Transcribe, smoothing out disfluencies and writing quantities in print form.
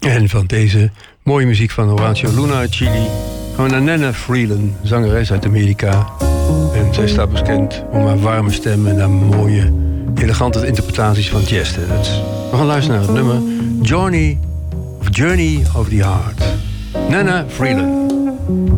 En van deze mooie muziek van Horatio Luna uit Chili gaan we naar Nana Freeland, zangeres uit Amerika. En zij staat bekend om haar warme stem en haar mooie, elegante interpretaties van jazz. We gaan luisteren naar het nummer Journey of the Heart. Nana Freeland.